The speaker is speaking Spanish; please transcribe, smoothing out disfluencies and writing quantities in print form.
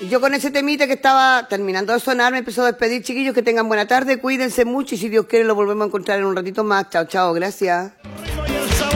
Y yo con ese temita que estaba terminando de sonar me empezó a despedir, chiquillos, que tengan buena tarde, cuídense mucho y si Dios quiere lo volvemos a encontrar en un ratito más. Chao, chao, gracias.